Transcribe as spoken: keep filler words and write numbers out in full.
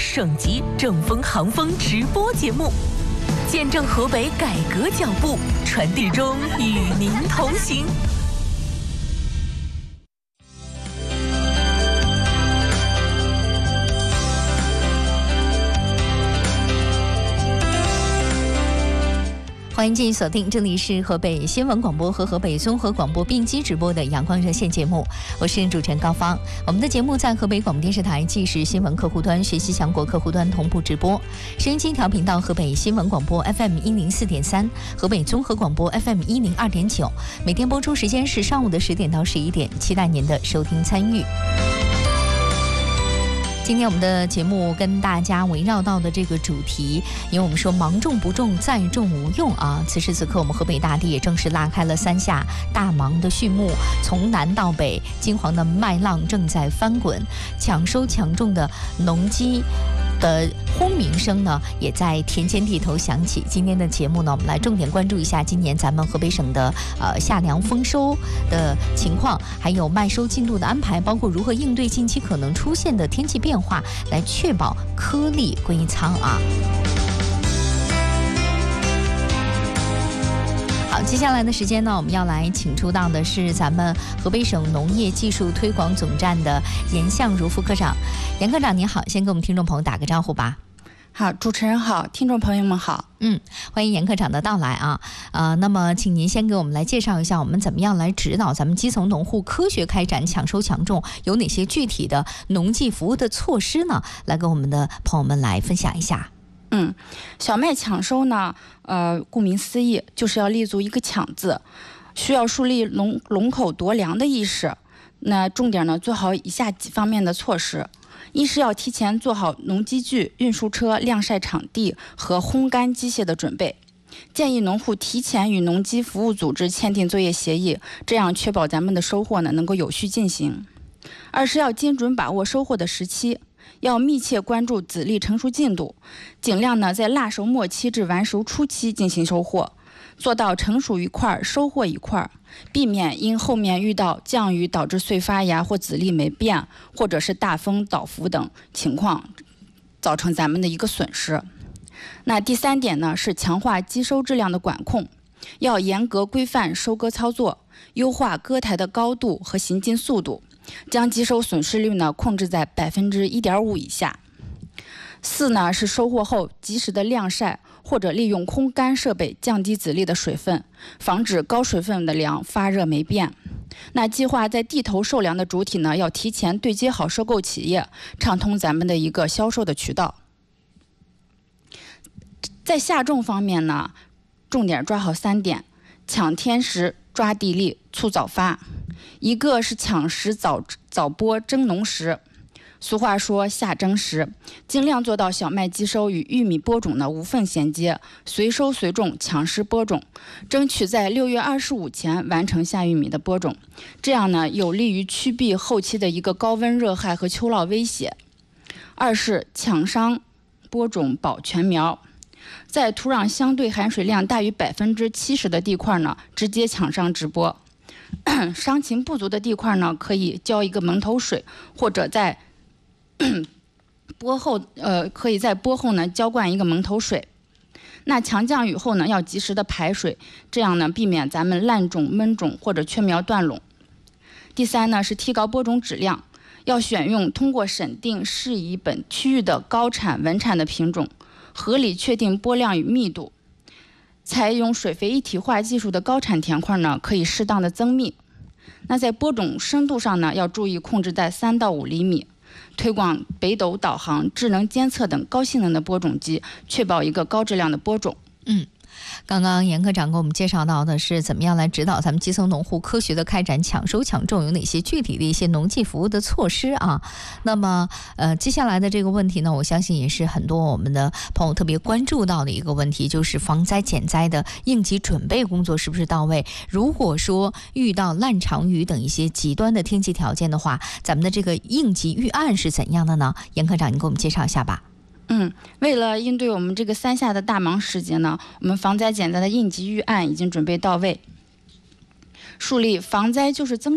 省级正风航风直播节目，见证河北改革脚步，传递中与您同行。欢迎继续锁定，这里是河北新闻广播和河北综合广播并机直播的阳光热线节目，我是主持人高芳。我们的节目在河北广播电视台纪实新闻客户端、学习强国客户端同步直播，收音机调频到河北新闻广播 F M 一零四点三，河北综合广播 F M 一零二点九，每天播出时间是上午的十点到十一点，期待您的收听参与。今天我们的节目跟大家围绕到的这个主题，因为我们说芒种不种，再种无用啊。此时此刻，我们河北大地也正式拉开了三下大芒的序幕，从南到北，金黄的麦浪正在翻滚，抢收抢种的农机的轰鸣声呢，也在田间地头响起。今天的节目呢，我们来重点关注一下今年咱们河北省的呃夏粮丰收的情况，还有麦收进度的安排，包括如何应对近期可能出现的天气变化，来确保颗粒归仓啊。好，接下来的时间呢，我们要来请出到的是咱们河北省农业技术推广总站的严向如副科长。严科长您好，先给我们听众朋友打个招呼吧。 好，主持人好，听众朋友们好。 嗯，欢迎严科长的到来啊。呃，那么请您先给我们来介绍一下，我们怎么样来指导咱们基层农户科学开展抢收抢种，有哪些具体的农技服务的措施呢？来跟我们的朋友们来分享一下。 嗯，小麦抢收呢，呃，顾名思义，就是要立足一个抢字，需要树立龙龙口夺粮的意识。那重点呢，做好以下几方面的措施。一是要提前做好农机具、运输车、晾晒场地和烘干机械的准备，建议农户提前与农机服务组织签订作业协议，这样确保咱们的收获呢能够有序进行。二是要精准把握收获的时期，要密切关注籽粒成熟进度，尽量呢在腊熟末期至完熟初期进行收获，做到成熟一块收获一块，避免因后面遇到降雨导致穗发芽或籽粒没变，或者是大风倒伏等情况造成咱们的一个损失。那第三点呢，是强化机收质量的管控，要严格规范收割操作，优化割台的高度和行进速度，将机收损失率呢控制在百分之一点五以下。四呢是收获后及时的晾晒，或者利用烘干设备降低籽粒的水分，防止高水分的粮发热没变。那计划在地头售粮的主体呢，要提前对接好收购企业，畅通咱们的一个销售的渠道。在下种方面呢，重点抓好三点：抢天时、抓地利、促早发。一个是抢时早早播蒸农时。俗话说夏蒸时，尽量做到小麦机收与玉米播种呢无缝衔接，随收随种，抢时播种，争取在六月二十五前完成夏玉米的播种，这样呢有利于驱避后期的一个高温热害和秋涝威胁。二是抢伤播种保全苗，在土壤相对含水量大于百分之七十的地块呢，直接抢伤直播。伤情不足的地块呢，可以浇一个蒙头水，或者在播后，呃，可以在播后呢浇灌一个蒙头水。那强降雨后呢，要及时的排水，这样呢避免咱们烂种、闷种或者缺苗断垄。第三呢是提高播种质量，要选用通过审定适宜本区域的高产稳产的品种，合理确定播量与密度。采用水肥一体化技术的高产田块呢，可以适当的增密。那在播种深度上呢，要注意控制在三到五厘米。推广北斗导航、智能监测等高性能的播种机，确保一个高质量的播种。 嗯。刚刚严科长给我们介绍到的是怎么样来指导咱们基层农户科学的开展抢收抢种，有哪些具体的一些农技服务的措施啊。那么呃，接下来的这个问题呢，我相信也是很多我们的朋友特别关注到的一个问题，就是防灾减灾的应急准备工作是不是到位。如果说遇到烂场雨等一些极端的天气条件的话，咱们的这个应急预案是怎样的呢？严科长，你给我们介绍一下吧。 嗯，为了应对我们这个三下的大忙时节呢，我们防灾减灾的应急预案已经准备到位，树立防灾就是增